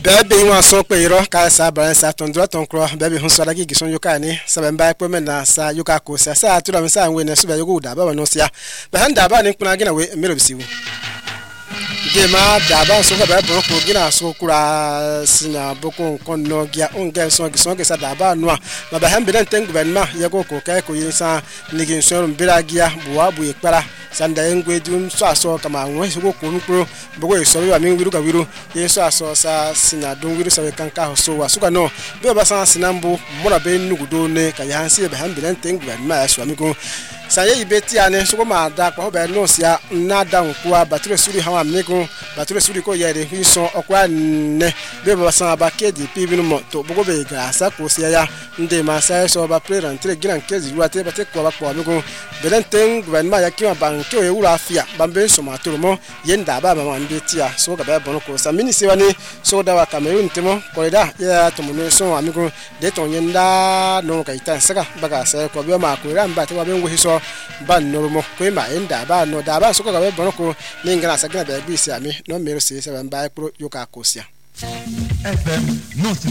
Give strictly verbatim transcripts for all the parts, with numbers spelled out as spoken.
Baby wa so pe iro ka sa ba sa tondro tonkro baby hun so da gigi son yoka ni sa ba mba pe me na sa yoka ko sa sa tu da me sa we na so ba yogo da ba no sia ba han da ba ni kuna gina we mero bisiwu Gema da ba so ka ba bo ko gina so kura sina boko kon no gia on ga so gi so ga sa da ba no ma ba han be dan ten gouvernement ya ko ko ka ko yin sa ni gi so mbira gia buwa bu ikpara sanda engwe dum so aso kama won so ko nu pro bogo so wi ami wiru ka wiru ye so aso sa sina don wiru sa kan ka so wa so ka no be ba sa sinambu mo na be nugudo ne ka ya hansi be han be dan ten gouvernement ya so ami ko saye ibeti ane so ko ma da pa be no sia na da nku abature suri hawa mi ko bature suri ko yere fi so okwa ne be ba sa ba ke di pi binu mo to bogo be ga sa ko sia ya nde ma sa so ba pre rentre ginan ke zi ruate ba te ko ba ko mi ko be dan ten gouvernement ya ki ma ban ke e wura afia ba be so ma to mo yenda ba ma mbe tia so ga ba bono ko sa mini se wani so da wa Cameroon temo ko da ya to mo no so ami ko de to yenda no ka ita saka ba ga sa ko be ma ko ran ba te wa be ngo so ban normo ko ma enda ba no da ba so ko ga be bono ko ni ngana sa gina be bi si ami no mero se se ba pro yoka kosia F M Notna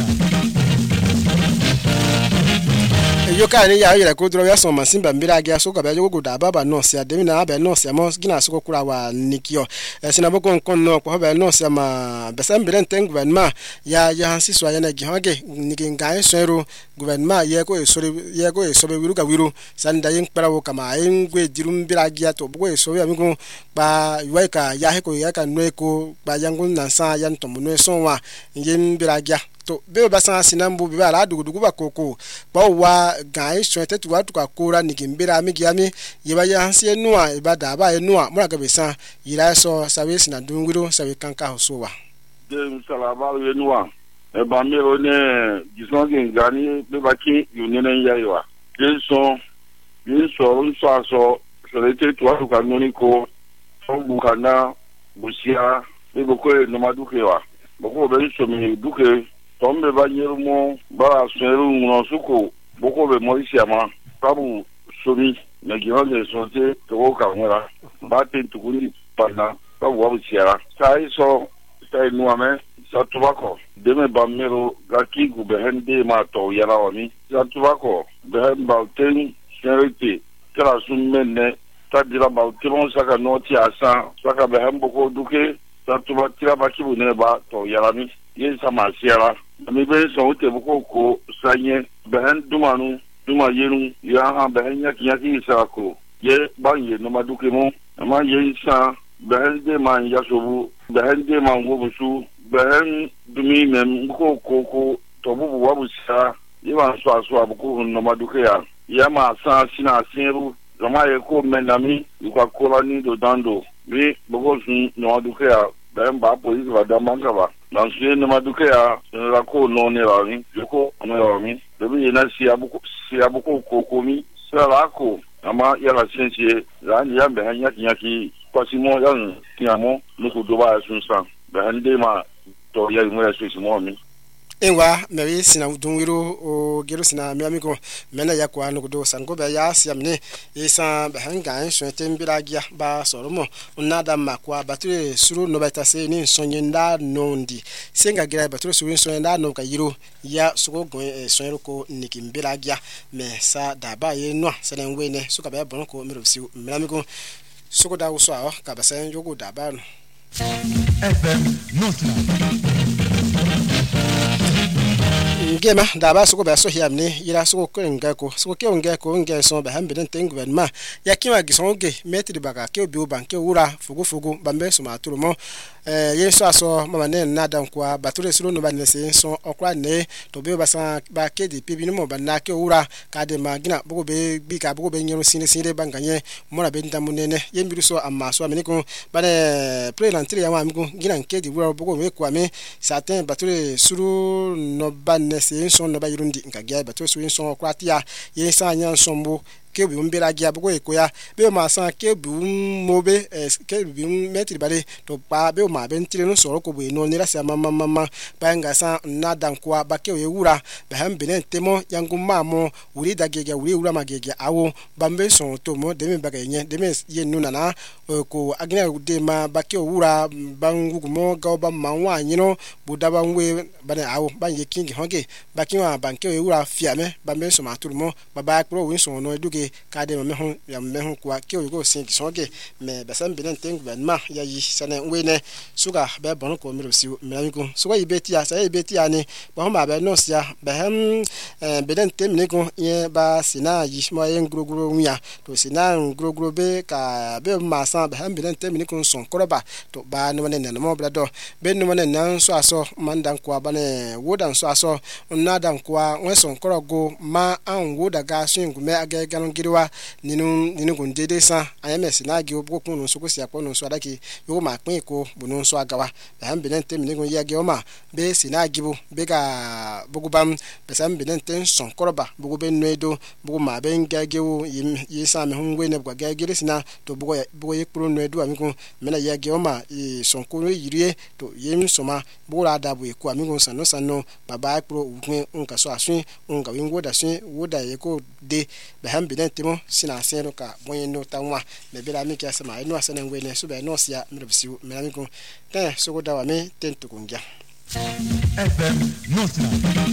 yoka ni ya yira ko dro ya so masimba mbira ga so ka be yogo da baba no sia de na be no sia mo gina so ko kura wa nikio sina boko nkon no ko be no sia ma be sam biren ten gouvernement ya ya hansi so ya na gi hoge nigi ngai so ero gouvernement ye ko so ye ko so be wiru ka wiru sanda yin kpara wo kama yin gwe dirum mbira ga to boko so ya mi ko ba yuaika ya he ko ya ka no ko ba yangun na sa ya ntomo no so wa yin mbira ga to be ba san sinambu be ba la dugudugu ba koko ba wa gai swete tu watu ka kora nigimbira mi giami yeba ya hansi enua eba da ba enua mura ga be san yira so sawe sina dunguro sawe kanka hosowa de salaba enua e ba mi o ne gisonge ngani be ba ki yunene ya yiwa de so ni so so so so le te tu watu ka noni ko so bukana busia be boko no maduke wa boko be so mi duke tombe ba nyermo ba seru no suko boko be moisia ma tabu somi na gihange sonte to ka ngara ba tin tukuni pana ba wa busiara sai so sai nuame sa tubako deme ba mero gaki gu behende ma to yara wami sa tubako behem ba ten serite kala summene tadira ba timon saka noti asa saka behem boko duke sa tubakira ba kibu ne ba to yara mi yin sama siara mi be so te boko ko sanye behen dumanu duma yenu ya ha behen yak yak isa ko ye ba ye no maduke mo ama ye isa behen de man yasobu behen de man gobusu behen dumi mem ko ko ko to bubu wabusa ye wa so aso abuko no maduke ya ya ma sa sina sinru zama ye ko menami ko ko ni do dando mi boko sun no maduke ya ben ba police va da manga ba dans ce ne maduke ya la ko no ne la ni ko no la mi de bi na si abuko si abuko ko ko mi sala ko ama ya la sensie la ni ya be hanya kinyaki ko si mo ya ni amo no ko do ba sun san be hande ma to ya mo ya so mo mi Ewa mewi sina udungiru o giru sina miamiko mena ya kwa nukudo sango be ya siamne isa behanga swete mbiragia ba soromo unada makwa bature suru no beta se ni sonyenda nondi senga gira bature suru sonyenda no kayiru ya suko gon sonyero ko nikimbiragia me sa daba ye no senenwe ne suka be bon ko mirobisi miamiko suko da uso awo ka basen jogo daba no F M Notna Gema da ba suko ba so hiamni ira suko ko ngako suko ke ngako nge so ba hambe den tengu ben ma yakima gisonge metri baka ke obi banke wura fugu fugu bambe so ma turu mo eh yeso aso mama ne na dan kwa bature suru no ba ne se so okwa ne to be ba san ba ke di pibi no mo ba na ke wura ka de ma gina bugo be bi ka bugo be nyero sine sine banganye mo na be ndamu nene yembiru so amma so amene ko ba ne pre lantri ya ma amigo gina nke di wura bugo we kwa me satin bature suru no ba ne se so no ba yirundi nka gya bature suru so okwa tia ye sa nya nsombo ke bi mbira gia bugo ekoya be ma san ke bi mobe ke bi metri bale to pa be ma ben tire no soro ko be no ni rasa mama mama ba nga san na dan kwa ba ke wura ba han benen temo yangu mamo wuri da gege wuri wura ma gege awo bambe son to mo de me baga yen de me ye nuna na ko agina de ma ba ke wura bangu mo ga ba ma wa nyino buda ba nwe bane awo ba ye king hoge ba ki wa ba ke wura fiame bambe so ma turu mo ba ba pro win so no eduke ka de me ho ya me ho kwa ke go sin ki soge me ba san benen ten gouvernement ya yi sane we ne suga ba bon ko mi ro si me ko suga ibeti ya sa ibeti ya ni ba ma ba no sia ba hem beden tem ne ko ye ba sina yi mo yen grogro nya to sina grogro be ka be ma san ba hem beden tem ne ko son koroba to ba no ne ne mo bra do be no ne nan so aso mandan ko ba ne wodan so aso na dan ko won son korogo ma an woda ga so ngume aga ga no giriwa ninu ninu ko dede san ayeme sina gi obo ko no so ko si apo no so adaki yo ma pin ko bu no so agawa ba hem beden tem ne ko ye ge o ma be sina gibu be ga bugubam be sam beden ten son koroba bugu ben noedo bugu ma ben gagewo yi sa me hunwe ne buga gagere sina to bugo bugo yekro noedo amigo mena yage o ma e son ko yirie to yem soma bugu la da bu eku amigo sano sano baba pro ukun unka so asun unka wingo da sun woda yeko de be ham beden temo sina sero ka bonye no tanwa me bela mi kya sama eno asana ngwe ne so be no sia me bisi me amigo ten so go da wa me ten to kungia F M Notna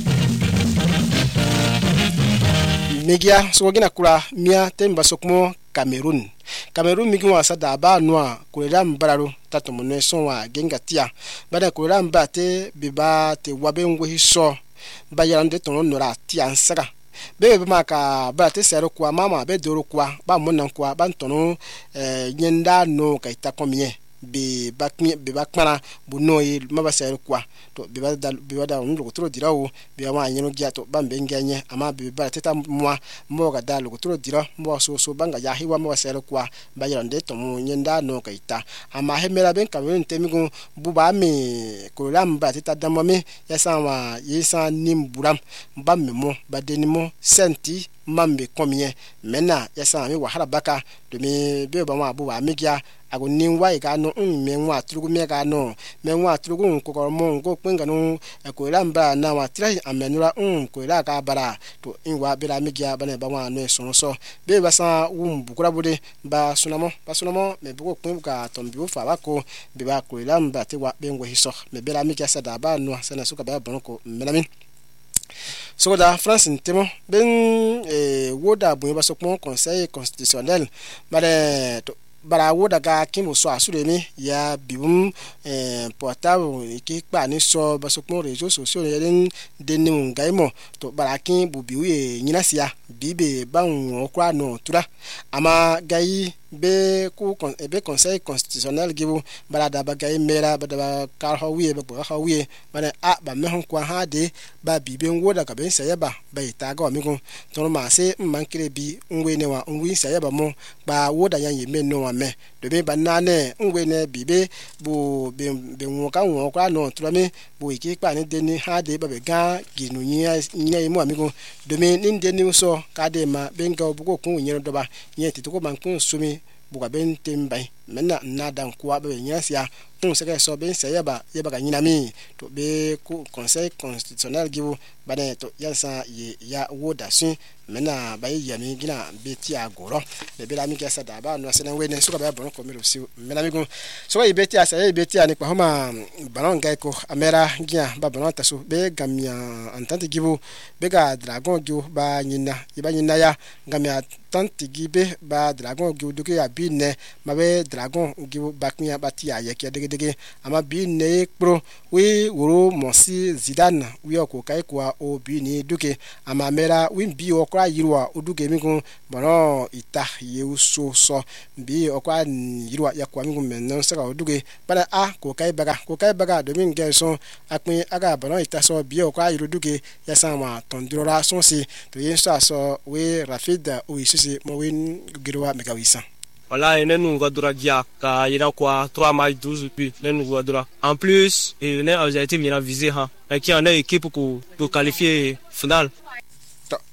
Megia so gina kura mia temba sokmo Cameroon Cameroon migi wa sada ba noa kulera mbararo tatu monwe so wa genga tia bada kulera mbate biba te wabe ngwe hiso ba yarande tono nora tia nsaka bebe maka ba te sero kwa mama be doro kwa ba monna kwa ba ntono eh nyenda no kaita komie be bakmi be bakmana buno yi maba sero kwa to be ba dal be wada on lugutro dirawo be ma nyino gya to bambe nganye ama be ba teta mwa mo ga dal lugutro dira mo so so banga ya hiwa maba sero kwa ba yande to mo nyenda no kaita ama hemera ben Cameroon temigo buba mi ko lamba teta damame yasanwa yisa nimburam bamme mo badenimo senti mambe komie mena yasa mi wahala baka de mi be ba ma buba migia ago ninwa ga no menwa trugu me ga no menwa trugu ko mo ngo kwenga no ko lamba na wa trai amenura um ko la ka bara to inwa be la migia bana ba wa no so so be ba sa wum bukura bude ba sunamo ba sunamo me buko kwenga tombi u fa ba ko be ba ko lamba te wa be ngo hiso me be la migia sa da ba no sana suka ba bonko menami so da France ntemo ben eh woda bu ba sokmo conseil constitutionnel bare to bara woda ga kimo so asuremi ya bibum eh portable ki pa ni so ba sokmo réseaux sociaux yelen denu ngaimo to bara kin bu biwe nyinasia bibe ba won okra no tura ama gayi be ku be conseil constitutionnel gibu bara da bagay mera ba da kar hawiye ba ba hawiye bana a ba me hon kwa ha de ba bi be ngoda ka ben sayaba ba ita ga mi ko to ma se mankire bi ngwe ne wa ngwi sayaba mo ba woda yan ye me no wa me de be banane ngwe ne bi be bu be be won ka won kwa no to me bu iki pa ni de ni ha de ba be ga ginu nya nya mo mi ko de me ni de ni so ka de ma ben ga bu ko kun yin do ba nya ti to ko man kun sumi buga ben tembai mena na dan kwa be nyasia tun sege so ben sayaba yeba ga nyinami to be ku conseil constitutionnel gibu bane to yansa ye ya woda sun mena ba yi yami gina beti agoro be be la mi kesa da ba no sene we ne suka ba bon ko mi rusi mena mi gun so yi beti asa yi beti ani kwa homa balon ga ko amera gina ba balon taso be gamia entente gibu be ga dragon gibu ba nyina yeba nyina ya gamia tante gibe ba dragon gibu duke ya bi ne mabe dragon gibu baknya batia yeke dege dege ama bi ne pro we woro mosi Zidane we ko kai kwa o bi ni duke ama mera we bi okra yirwa oduke mi kun bono ita yeuso so bi okra yirwa yakwa mi kun men saka oduke bana a ko kai baga ko kai baga do min gelson apin aga bono ita so bi okra yiru duke yasanwa tondrora sonsi to yenso so we rafida o isisi mo we girwa megawisa. Voilà, et nous avons dit qu'il y a quoi trois matchs douze puis nous avons en plus et les objectifs il y a visé hein et qui en est équipe pour pour qualifier finale.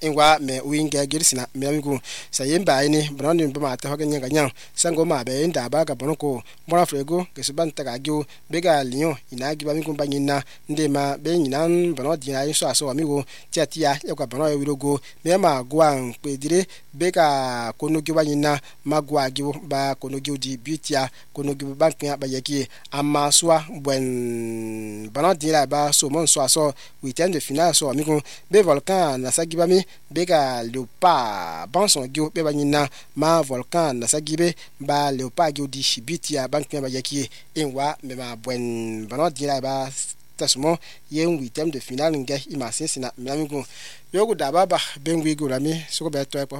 ingwa me winga girsina me amigu sayemba ini brandi bama ta hoga nyanga nyang sango ma be nda ba ga bonoko mora frego ke subanta ga gyo bega lion ina gi ba mi kumba nyina ndema be nyina bono dina yin so aso amigo tiatia ya kwa bono wirogo me ma gwa pedire bega kono gi ba nyina magwa gi ba kono gi di bitia kono gi ba kan ba yaki amma soa bwen bono dina ba so mon so aso weekend de finale so amigo be volcan na sagi ba mi bega leopa banson gyo be ba nyina ma volcan na sagibe ba leopa gyo di shibitia bank ba yaki enwa me ma bwen bono dina ba tasmo yen huitième de finale nge ima sensina mi amigo yogo da baba bengwi go rami soko be to